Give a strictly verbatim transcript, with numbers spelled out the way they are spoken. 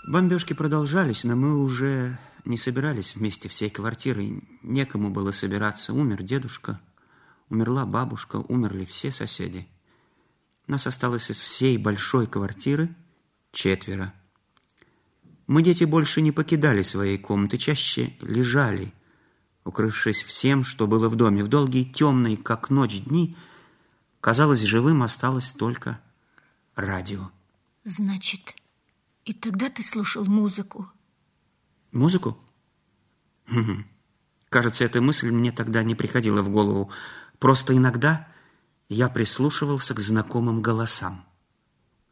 Бомбежки продолжались, но мы уже не собирались вместе всей квартирой. Некому было собираться. Умер дедушка, умерла бабушка, умерли все соседи. Нас осталось из всей большой квартиры четверо. Мы, дети, больше не покидали своей комнаты, чаще лежали, укрывшись всем, что было в доме. В долгие темные, как ночь, дни, казалось, живым осталось только радио. Значит, и тогда ты слушал музыку? Музыку? Хм. Кажется, эта мысль мне тогда не приходила в голову. Просто иногда я прислушивался к знакомым голосам.